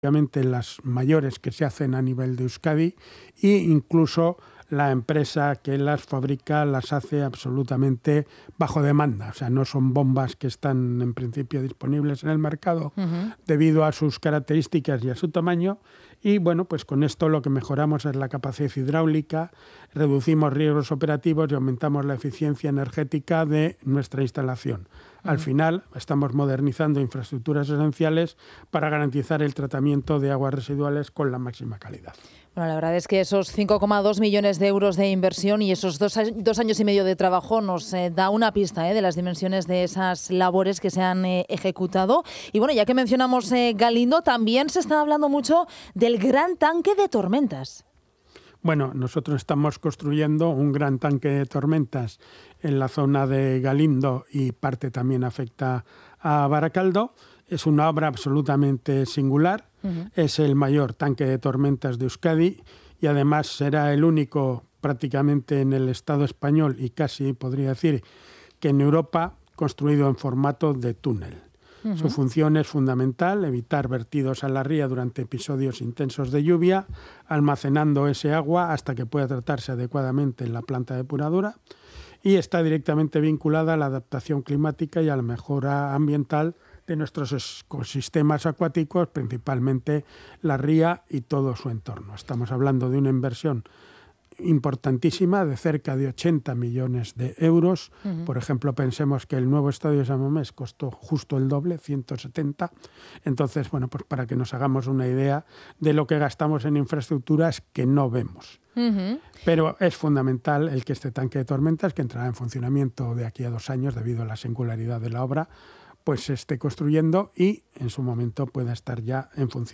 obviamente las mayores que se hacen a nivel de Euskadi, e incluso la empresa que las fabrica las hace absolutamente bajo demanda. O sea, no son bombas que están en principio disponibles en el mercado debido a sus características y a su tamaño. Y bueno, pues con esto lo que mejoramos es la capacidad hidráulica, reducimos riesgos operativos y aumentamos la eficiencia energética de nuestra instalación. Al final estamos modernizando infraestructuras esenciales para garantizar el tratamiento de aguas residuales con la máxima calidad. Bueno, la verdad es que esos 5,2 millones de euros de inversión y esos 2 años y medio de trabajo nos da una pista de las dimensiones de esas labores que se han ejecutado. Y bueno, ya que mencionamos Galindo, también se está hablando mucho del gran tanque de tormentas. Bueno, nosotros estamos construyendo un gran tanque de tormentas en la zona de Galindo y parte también afecta a Baracaldo. Es una obra absolutamente singular. Es el mayor tanque de tormentas de Euskadi y además será el único prácticamente en el Estado español y casi podría decir que en Europa construido en formato de túnel. Su función es fundamental, evitar vertidos a la ría durante episodios intensos de lluvia, almacenando ese agua hasta que pueda tratarse adecuadamente en la planta depuradora, y está directamente vinculada a la adaptación climática y a la mejora ambiental de nuestros ecosistemas acuáticos, principalmente la ría y todo su entorno. Estamos hablando de una inversión importantísima de cerca de 80 millones de euros. Por ejemplo, pensemos que el nuevo estadio de San Mamés costó justo el doble, 170. Entonces, bueno, pues para que nos hagamos una idea de lo que gastamos en infraestructuras que no vemos. Pero es fundamental el que este tanque de tormentas, que entrará en funcionamiento de aquí a 2 años debido a la singularidad de la obra, pues se esté construyendo y en su momento pueda estar ya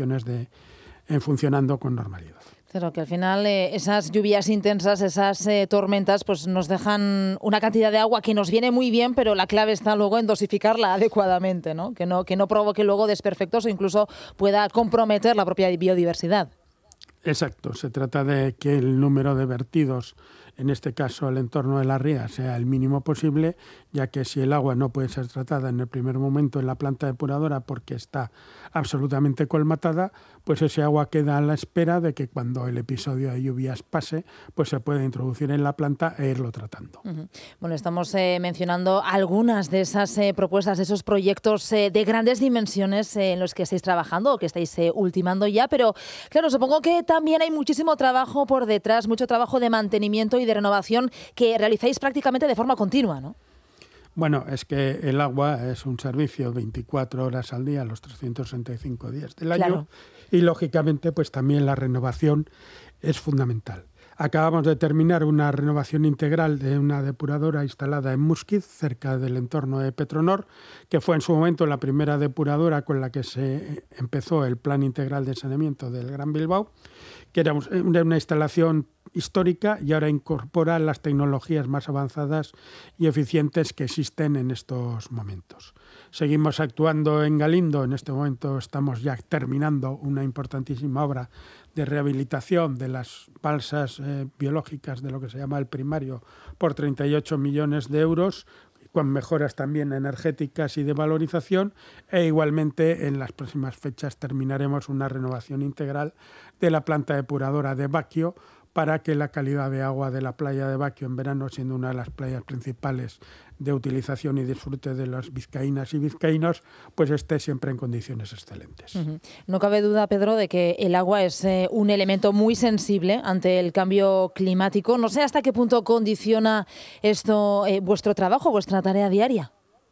funcionando con normalidad. Claro, que al final esas lluvias intensas, esas tormentas, pues nos dejan una cantidad de agua que nos viene muy bien, pero la clave está luego en dosificarla adecuadamente, ¿no? Que no provoque luego desperfectos o incluso pueda comprometer la propia biodiversidad. Exacto, se trata de que el número de vertidos, en este caso el entorno de la ría, sea el mínimo posible, ya que si el agua no puede ser tratada en el primer momento en la planta depuradora porque está absolutamente colmatada, pues ese agua queda a la espera de que cuando el episodio de lluvias pase, pues se pueda introducir en la planta e irlo tratando. Bueno, estamos mencionando algunas de esas propuestas, de esos proyectos de grandes dimensiones en los que estáis trabajando o que estáis ultimando ya, pero claro, supongo que también hay muchísimo trabajo por detrás, mucho trabajo de mantenimiento y de renovación que realizáis prácticamente de forma continua, ¿no? Bueno, es que el agua es un servicio 24 horas al día, los 365 días del año, claro. Y lógicamente pues también la renovación es fundamental. Acabamos de terminar una renovación integral de una depuradora instalada en Muskiz, cerca del entorno de Petronor, que fue en su momento la primera depuradora con la que se empezó el Plan Integral de Saneamiento del Gran Bilbao, que era una instalación histórica y ahora incorpora las tecnologías más avanzadas y eficientes que existen en estos momentos. Seguimos actuando en Galindo. En este momento estamos ya terminando una importantísima obra de rehabilitación de las balsas biológicas de lo que se llama el primario por 38 millones de euros, con mejoras también energéticas y de valorización, e igualmente en las próximas fechas terminaremos una renovación integral de la planta depuradora de Baquio para que la calidad de agua de la playa de Baquio en verano, siendo una de las playas principales de utilización y disfrute de las vizcaínas y vizcaínos, pues esté siempre en condiciones excelentes. No cabe duda, Pedro, de que el agua es un elemento muy sensible ante el cambio climático. No sé hasta qué punto condiciona esto vuestro trabajo, vuestra tarea diaria.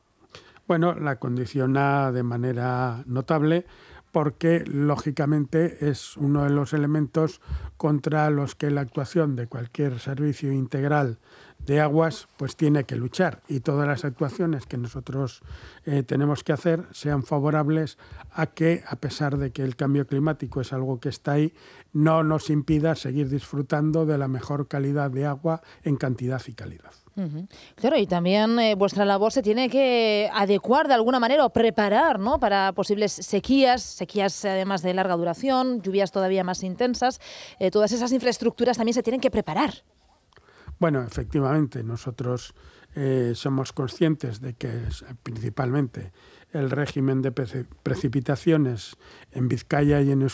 Bueno, la condiciona de manera notable porque, lógicamente, es uno de los elementos contra los que la actuación de cualquier servicio integral de aguas pues tiene que luchar, y todas las actuaciones que nosotros tenemos que hacer sean favorables a que, a pesar de que el cambio climático es algo que está ahí, no nos impida seguir disfrutando de la mejor calidad de agua en cantidad y calidad. Claro, y también vuestra labor se tiene que adecuar de alguna manera o preparar, ¿no?, para posibles sequías además de larga duración, lluvias todavía más intensas. Todas esas infraestructuras también se tienen que preparar. Bueno, efectivamente, nosotros somos conscientes de que principalmente el régimen de precipitaciones en Vizcaya y en